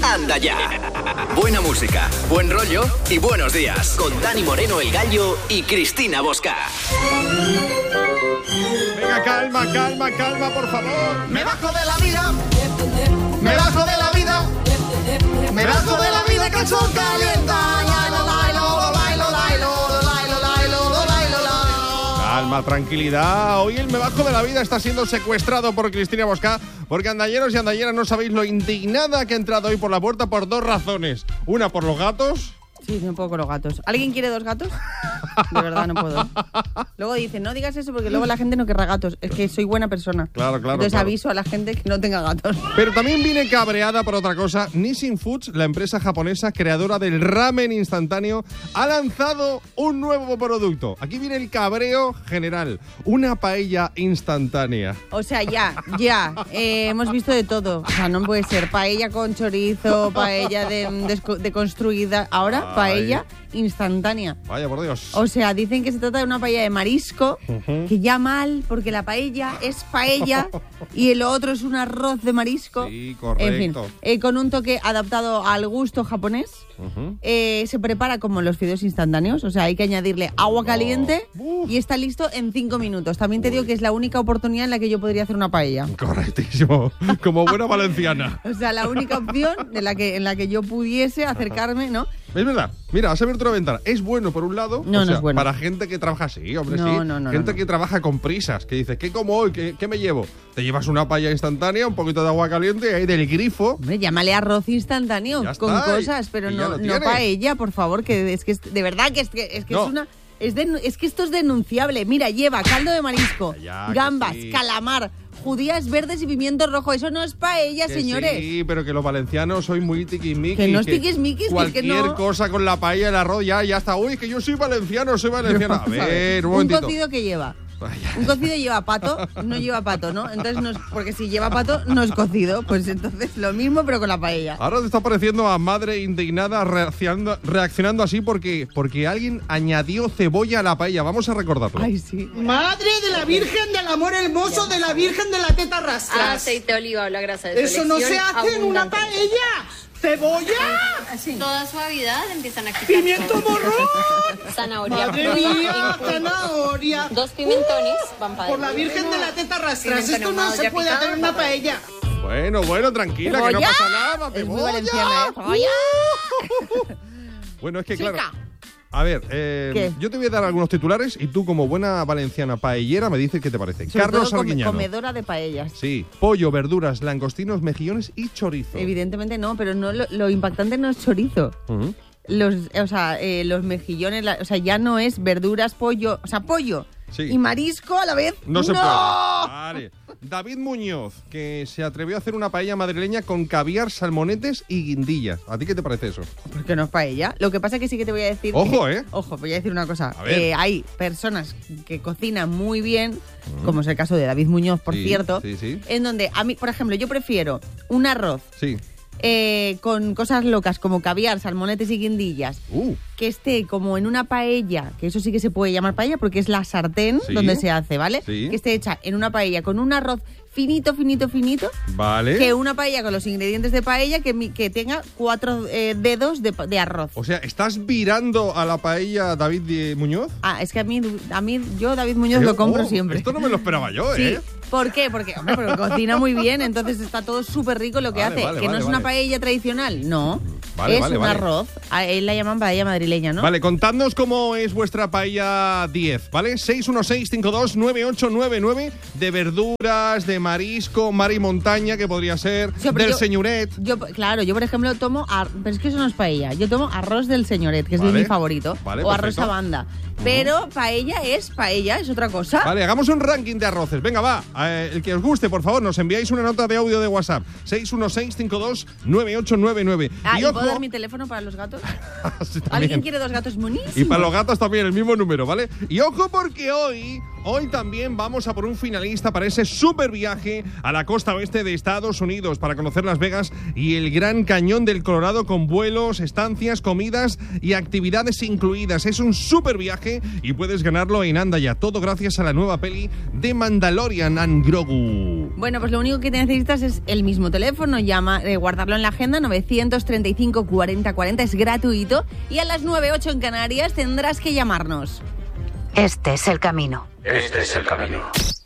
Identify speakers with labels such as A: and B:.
A: Anda Ya. Buena música, buen rollo y buenos días. Con Dani Moreno, El Gallo y Cristina Bosca.
B: Venga, calma, por favor.
C: Me bajo de la vida. Me bajo de la vida. Me bajo de la vida, calzón calienta.
B: Calma, tranquilidad. Hoy el Me Bajo de la Vida está siendo secuestrado por Cristina Bosca, porque andalleros y andalleras no sabéis lo indignada que ha entrado hoy por la puerta por dos razones. Una por los gatos.
D: Sí, un poco los gatos. ¿Alguien quiere 2 gatos? De verdad, no puedo. Luego dicen, no digas eso porque luego la gente no querrá gatos. Es que soy buena persona.
B: Claro.
D: Entonces aviso a la gente que no tenga gatos.
B: Pero también viene cabreada por otra cosa. Nissin Foods, la empresa japonesa creadora del ramen instantáneo, ha lanzado un nuevo producto. Aquí viene el cabreo general. Una paella instantánea.
D: O sea, ya. Hemos visto de todo. O sea, no puede ser paella con chorizo, paella deconstruida. Ahora, paella instantánea.
B: Vaya, por Dios.
D: O sea, dicen que se trata de una paella de marisco, que ya mal, porque la paella es paella y el otro es un arroz de marisco.
B: Sí, correcto.
D: En fin, con un toque adaptado al gusto japonés. Se prepara como los fideos instantáneos, o sea, hay que añadirle agua caliente y está listo en 5 minutos. También te digo que es la única oportunidad en la que yo podría hacer una paella.
B: Correctísimo, como buena valenciana.
D: O sea, la única opción en la que yo pudiese acercarme, ¿no?
B: Es verdad. Mira, has abierto una ventana. Es bueno, por un lado,
D: no es bueno.
B: Para gente que trabaja así, hombre,
D: no,
B: sí.
D: No,
B: gente que trabaja con prisas, que dices, ¿qué como hoy? ¿Qué me llevo? Te llevas una paella instantánea, un poquito de agua caliente, ahí del grifo.
D: Hombre, llámale arroz instantáneo con cosas, pero no paella, por favor, que es que de verdad que es una... Es que esto es denunciable. Mira, lleva caldo de marisco, gambas, calamar, judías verdes y pimiento rojo. Eso no es paella, señores.
B: Sí, pero que los valencianos sois muy tiquismiquis.
D: Que no es tiquismiquis,
B: cualquier
D: que no...
B: cosa con la paella, el arroz, ya está. Uy, que yo soy valenciano. A ver, un momentito.
D: Un cocido que lleva. Un cocido lleva pato, no lleva pato, ¿no? Entonces no es, porque si lleva pato no es cocido, pues entonces lo mismo pero con la paella.
B: Ahora te está pareciendo a madre indignada reaccionando así porque alguien añadió cebolla a la paella. Vamos a recordarlo.
D: Ay, sí.
C: Madre de la Virgen del Amor Hermoso, de la Virgen de la Teta Rastras.
E: Aceite de oliva o la grasa de
C: eso no se hace en una paella. ¡Cebolla!
E: Así. Toda suavidad empiezan a quitar.
C: ¡Pimiento morrón!
E: Zanahoria.
C: ¡Madre mía! ¡Zanahoria!
E: 2 pimentones van para
C: por la Virgen de la Teta Rastras. Esto no se puede hacer en una paella.
B: Bueno, tranquila, ¿Cebolla? Que no pasa nada.
D: Es muy valenciana, ¿eh?
B: Bueno, es que claro... A ver, yo te voy a dar algunos titulares y tú, como buena valenciana paellera, me dices qué te parece.
D: Sobre
B: Carlos
D: todo
B: Arguiñano.
D: Comedora de paellas.
B: Sí, pollo, verduras, langostinos, mejillones y chorizo.
D: Evidentemente no, pero no lo impactante no es chorizo. Los mejillones, ya no es verduras, pollo, pollo y marisco a la vez.
B: No se puede. Vale. David Muñoz, que se atrevió a hacer una paella madrileña con caviar, salmonetes y guindillas. ¿A ti qué te parece eso?
D: Porque no es paella. Lo que pasa es que sí que te voy a decir...
B: Ojo,
D: Ojo, voy a decir una cosa. Hay personas que cocinan muy bien, como es el caso de David Muñoz, por cierto, en donde a mí, por ejemplo, yo prefiero un arroz...
B: Sí.
D: Con cosas locas como caviar, salmonetes y guindillas, que esté como en una paella, que eso sí que se puede llamar paella porque es la sartén donde se hace, ¿vale?
B: Sí.
D: Que esté hecha en una paella con un arroz finito,
B: vale,
D: que una paella con los ingredientes de paella que tenga 4 dedos de arroz.
B: O sea, ¿estás virando a la paella David Muñoz?
D: Es que a mí yo David Muñoz lo compro siempre.
B: Esto no me lo esperaba yo,
D: sí. ¿Por qué? Porque cocina muy bien, entonces está todo súper rico lo que hace. No es una paella tradicional, no. Es un arroz. A él la llaman paella madrileña, ¿no?
B: Vale, contadnos cómo es vuestra paella 10, ¿vale? 616-529899 de verduras, de marisco, mar y montaña, que podría ser, del señoret.
D: Claro, yo por ejemplo tomo, pero es que eso no es paella, yo tomo arroz del señoret, que es mi favorito, o arroz a banda. Pero paella, es otra cosa.
B: Vale, hagamos un ranking de arroces. Venga, va. El que os guste, por favor, nos enviáis una nota de audio de WhatsApp. 616-529899.
D: ¿Y puedo dar mi teléfono para los gatos?
B: Sí,
D: ¿Alguien quiere 2 gatos monísimos?
B: Y para los gatos también, el mismo número, ¿vale? Y ojo porque hoy también vamos a por un finalista para ese super viaje a la costa oeste de Estados Unidos para conocer Las Vegas y el Gran Cañón del Colorado con vuelos, estancias, comidas y actividades incluidas. Es un super viaje y puedes ganarlo en Anda Ya. Todo gracias a la nueva peli de Mandalorian and Grogu.
D: Bueno, pues lo único que necesitas es el mismo teléfono, guardarlo en la agenda, 935 40 40, es gratuito. Y a las 9:08 en Canarias tendrás que llamarnos.
F: Este es el camino.
G: Este es el camino.